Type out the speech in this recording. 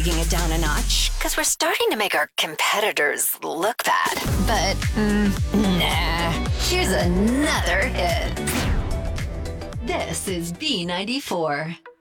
taking it down a notch because we're starting to make our competitors look bad. But, nah. Here's another hit. This is B94.